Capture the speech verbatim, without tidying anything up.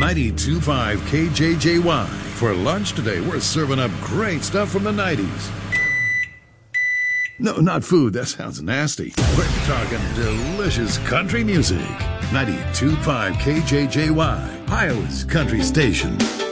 ninety-two point five K J J Y. For lunch today, we're serving up great stuff from the nineties. No, not food. That sounds nasty. We're talking delicious country music. ninety-two point five K J J Y, Iowa's country station.